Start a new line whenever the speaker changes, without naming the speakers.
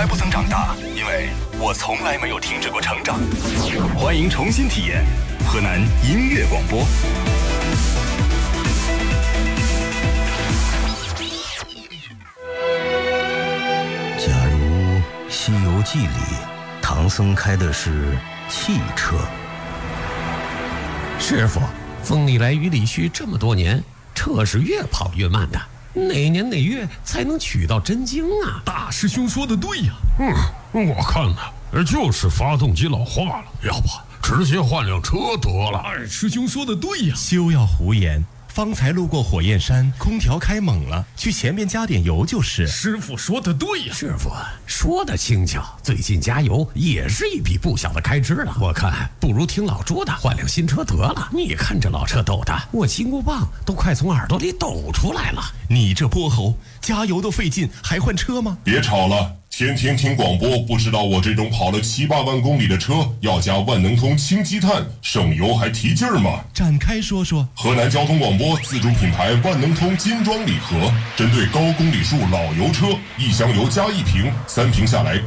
来不曾长大，因为我从来没有停止过成长。欢迎重新体验河南音乐广播。
假如《西游记》里唐僧开的是汽车，
师傅，风里来雨里去这么多年，车是越跑越慢的，哪年哪月才能取到真经啊？
大师兄说的对呀。我看呢，就是发动机老化了，要不直接换辆车得了。二师兄说的对呀。
休要胡言，方才路过火焰山，空调开猛了，去前面加点油就是。
师傅说的对呀。
师傅说的轻巧，最近加油也是一笔不小的开支了。我看不如听老朱的，换辆新车得了。你看这老车抖的，我金箍棒都快从耳朵里抖出来了。
你这泼猴，加油都费劲，还换车吗？
别吵了，天天听广播，不知道我这种跑了7、8万公里的车要加万能通氢积碳，省油还提劲儿吗？
展开说说。
河南交通广播自主品牌万能通金装礼盒，针对高公里数老油车，1箱油加1瓶，3瓶下来